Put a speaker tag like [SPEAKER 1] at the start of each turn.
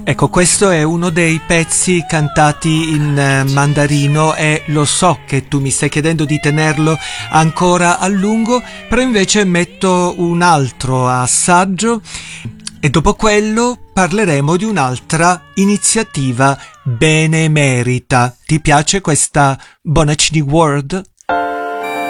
[SPEAKER 1] Ecco, questo è uno dei pezzi cantati in mandarino e lo so che tu mi stai chiedendo di tenerlo ancora a lungo, però invece metto un altro assaggio e dopo quello parleremo di un'altra iniziativa benemerita. Ti piace questa Bonaccini World?